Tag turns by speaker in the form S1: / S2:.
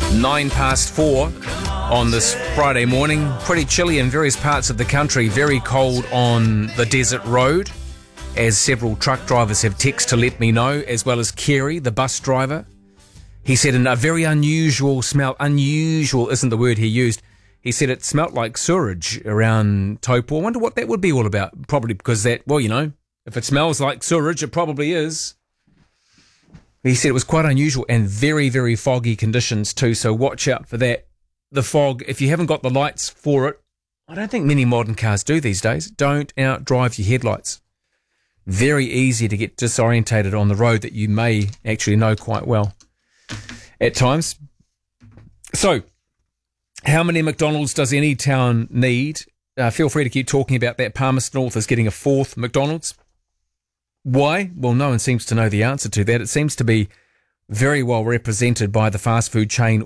S1: 4 on this Friday morning. Pretty chilly in various parts of the country. Very cold on the desert road, as several truck drivers have texted to let me know, as well as Kerry, the bus driver. He said in a very unusual smell. Unusual isn't the word he used. He said it smelt like sewerage around Taupo. I wonder what that would be all about. Probably because that, well, you know, if it smells like sewerage, it probably is. He said it was quite unusual and very, very foggy conditions too, so watch out for that. The fog, if you haven't got the lights for it, I don't think many modern cars do these days. Don't outdrive your headlights. Very easy to get disorientated on the road that you may actually know quite well at times. So, how many McDonald's does any town need? Feel free to keep talking about that. Palmerston North is getting a 4th McDonald's. Why? Well, no one seems to know the answer to that. It seems to be very well represented by the fast food chain